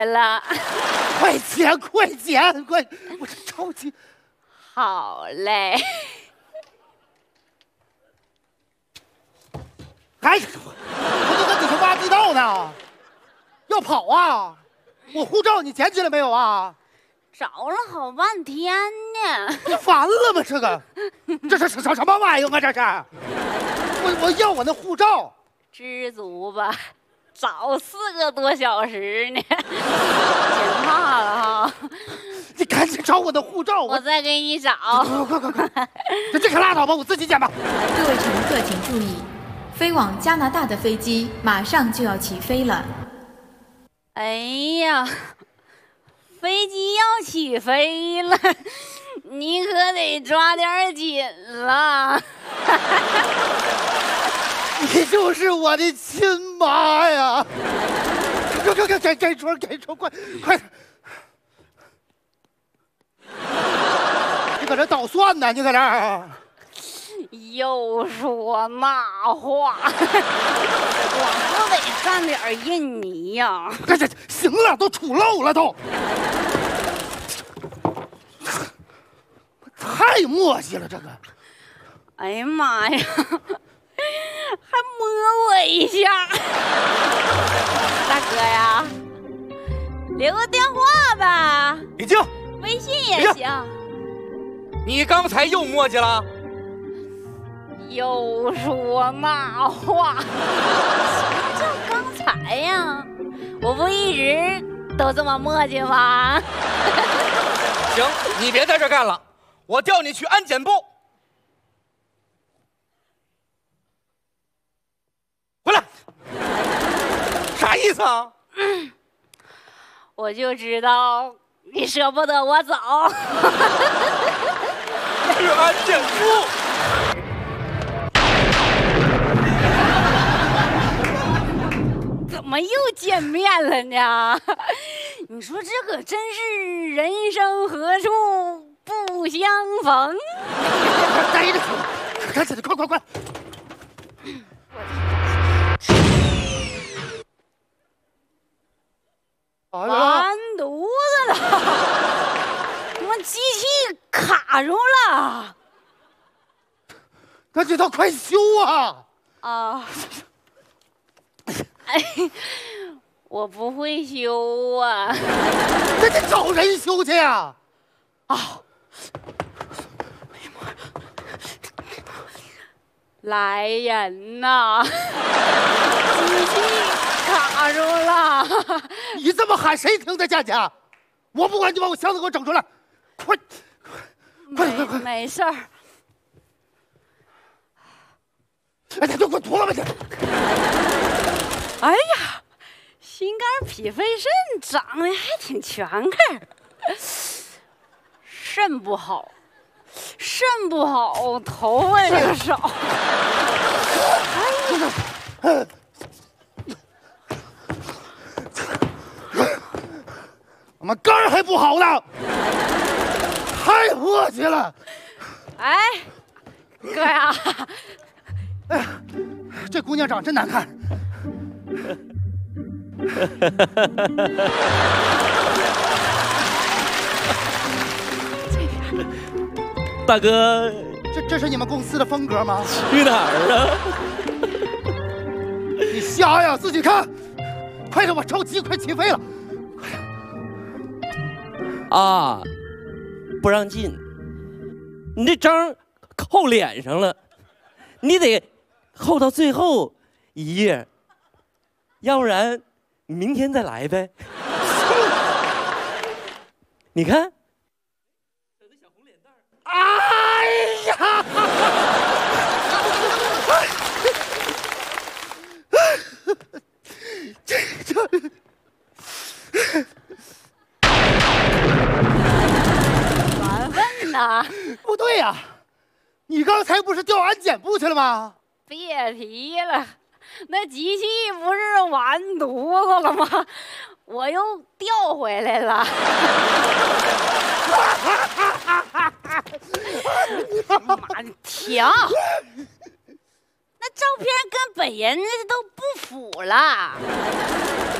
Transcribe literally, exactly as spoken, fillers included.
了。 快剪，快剪，快！我这着急。 好嘞。 哎，我都在底下挖地道呢，要跑啊！我护照你捡起来没有啊？ 找了好半天呢。 不就完了吗？这个，这是什什么玩意儿啊？这是！我我要我那护照。 知足吧。找四个多小时呢，剪怕了哈！ 你赶紧找我的护照， 我再给你找。 快快快快！这这可拉倒吧，我自己剪吧。 各位乘客请注意，飞往加拿大的飞机马上就要起飞了。 哎呀，飞机要起飞了，你可得抓点紧了。 你就是我的亲妈呀！快快快，改改桌，改桌，快快！你搁这捣蒜呢？你搁这儿？ 又说那话，我不得蘸点印泥呀！ 这这行了，都出漏了都，太磨叽了这个。 哎呀妈呀！还摸我一下，大哥呀，留个电话吧。 李静， 微信也行。 你刚才又磨叽了？ 又说那话？什么叫刚才呀？我不一直都这么磨叽吗？ 行，你别在这干了，我调你去安检部。回来，啥意思啊？ 嗯，我就知道你舍不得我走。 去安检部。 怎么又见面了呢？你说这可真是人生何处不相逢。 待着，赶紧的，快快快！ 完犊子了！我机器卡住了。 赶紧的，快修啊！ 啊！哎，我不会修啊。 那得找人修去呀！ 啊！哎呀妈呀！来人呐！机器卡住了。 你这么喊，谁听得见去？我不管，你把我箱子给我整出来，快，快快快！ 没事儿。 哎，你给我脱了吧你！ 哎呀，心肝脾肺肾长得还挺全块，肾不好，肾不好，头发就少。哎呀！ 我们肝还不好呢，太磨叽了。 哎，哥呀！ 哎呀，这姑娘长真难看。 大哥， 这这是你们公司的风格吗？ 去哪儿啊？ 你瞎呀？自己看，快点，我着急，快起飞了。 啊，不让进，你这章扣脸上了，你得扣到最后一页，要不然明天再来呗。你看， 哎呀！这这。 缘分呐！ 不对呀、啊，你刚才不是调安检部去了吗？ 别提了，那机器不是完犊子了吗？我又调回来了。妈的，停！那照片跟本人都不符了。